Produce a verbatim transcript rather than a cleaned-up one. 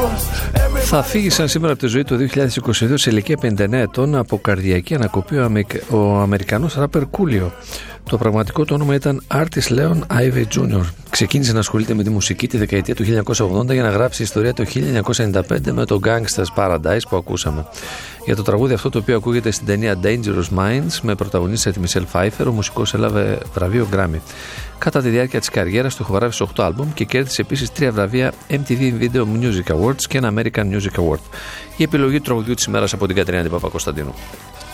Θα φύγησαν σήμερα από τη ζωή το δύο χιλιάδες είκοσι δύο σε ηλικία πενήντα εννέα ετών από καρδιακή ανακοπή ο, Αμεικ... ο Αμερικανός ράπερ Κούλιο. Το πραγματικό του όνομα ήταν Artis Leon Ivey τζούνιορ. Ξεκίνησε να ασχολείται με τη μουσική τη δεκαετία του χίλια εννιακόσια ογδόντα για να γράψει ιστορία το χίλια εννιακόσια ενενήντα πέντε με το Gangsta's Paradise που ακούσαμε. Για το τραγούδι αυτό, το οποίο ακούγεται στην ταινία Dangerous Minds με πρωταγωνίστρια τη Μισελ Φάιφερ, ο μουσικός έλαβε βραβείο Grammy. Κατά τη διάρκεια της καριέρας του ηχογράφησε οκτώ άλμπουμ και κέρδισε επίσης τρία βραβεία εμ τι βι Video Music Awards και ένα American Music Award. Η επιλογή του τραγουδιού της ημέρας από την Κατερίνα Παπακοσταντίνου.